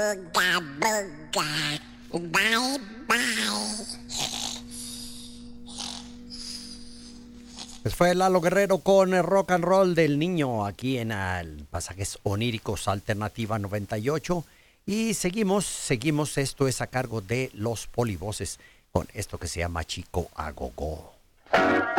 Buga, bye bye. Pues fue Lalo Guerrero con el rock and roll del niño aquí en el Pasajes Oníricos Alternativa 98. Y seguimos. Esto es a cargo de los Polivoces con esto que se llama Chico a Gogo.